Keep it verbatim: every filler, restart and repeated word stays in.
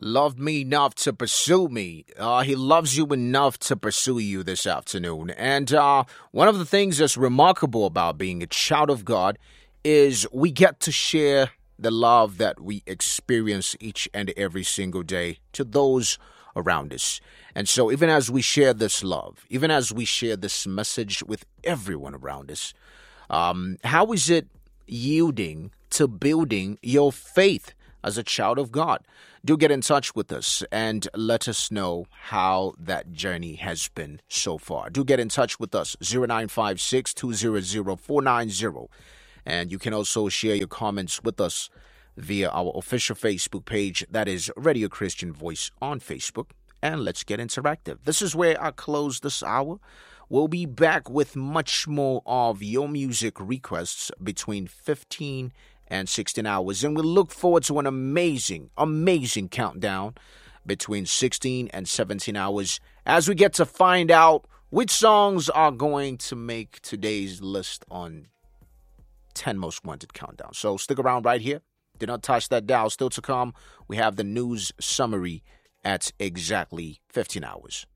Loved me enough to pursue me. Uh, he loves you enough to pursue you this afternoon. And uh, one of the things that's remarkable about being a child of God is we get to share the love that we experience each and every single day to those around us. And so even as we share this love, even as we share this message with everyone around us, um, how is it yielding to building your faith as a child of God? Do get in touch with us and let us know how that journey has been so far. Do get in touch with us, zero nine five six, two zero zero, four nine zero. And you can also share your comments with us via our official Facebook page, that is Radio Christian Voice on Facebook. And let's get interactive. This is where I close this hour. We'll be back with much more of your music requests between fifteen and sixteen hours. And we look forward to an amazing, amazing countdown between sixteen and seventeen hours as we get to find out which songs are going to make today's list on ten Most Wanted Countdown. So stick around right here. Do not touch that dial. Still to come, we have the news summary at exactly fifteen hours.